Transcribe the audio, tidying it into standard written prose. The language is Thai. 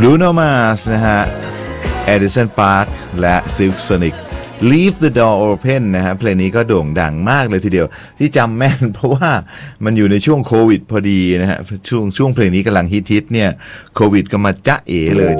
Bruno Mars นะฮะ Edison Park และ Silk Sonic Leave the Door Open นะฮะเพลงนี้ก็โด่งดังมากเลยทีเดียวที่จำแม่นเพราะว่ามันอยู่ในช่วงโควิดพอดีนะฮะช่วงเพลงนี้กำลังฮิตเนี่ยโควิดก็มาจ๊ะเอ๋เลย